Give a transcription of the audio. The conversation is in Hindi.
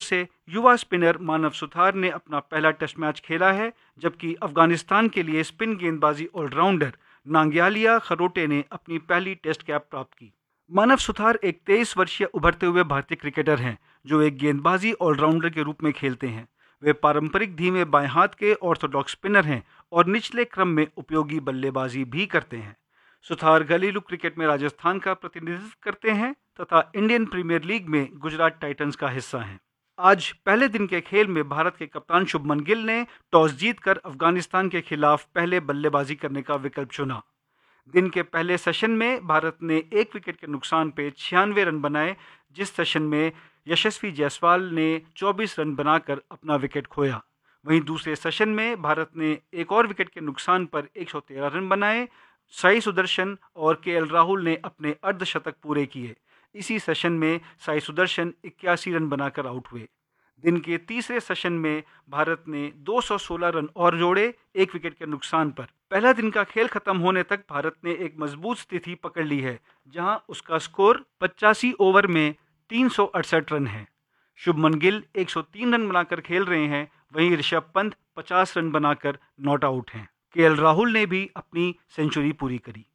से युवा स्पिनर मानव सुथार ने अपना पहला टेस्ट मैच खेला है, जबकि अफगानिस्तान के लिए स्पिन गेंदबाजी ऑलराउंडर नांग्यालिया खरोटे ने अपनी पहली टेस्ट कैप प्राप्त की। मानव सुथार एक 23 वर्षीय उभरते हुए भारतीय क्रिकेटर हैं जो एक गेंदबाजी ऑलराउंडर के रूप में खेलते हैं। वे पारंपरिक धीमे बाएं हाथ के ऑर्थोडॉक्स स्पिनर हैं और निचले क्रम में उपयोगी बल्लेबाजी भी करते हैं। सुथार घरेलू क्रिकेट में राजस्थान का प्रतिनिधित्व करते हैं तथा इंडियन प्रीमियर लीग में गुजरात टाइटंस का हिस्सा हैं। आज पहले दिन के खेल में भारत के कप्तान शुभमन गिल ने टॉस जीतकर अफगानिस्तान के खिलाफ पहले बल्लेबाजी करने का विकल्प चुना। दिन के पहले सेशन में भारत ने 1 विकेट के नुकसान पे 96 रन बनाए, जिस सेशन में यशस्वी जायसवाल ने 24 रन बनाकर अपना विकेट खोया। वहीं दूसरे सेशन में भारत ने एक और विकेट के नुकसान पर 113 रन बनाए। साई सुदर्शन और केएल राहुल ने अपने अर्धशतक पूरे किए। इसी सेशन में साई सुदर्शन 81 रन बनाकर आउट हुए। दिन के तीसरे सेशन में भारत ने 216 रन और जोड़े 1 विकेट के नुकसान पर। पहला दिन का खेल खत्म होने तक भारत ने एक मजबूत स्थिति पकड़ ली है, जहां उसका स्कोर 85 ओवर में 368 रन है। शुभमन गिल 103 रन बनाकर खेल रहे हैं, वहीं ऋषभ पंत 50 रन बनाकर नॉट आउट हैं। केएल राहुल ने भी अपनी सेंचुरी पूरी करी।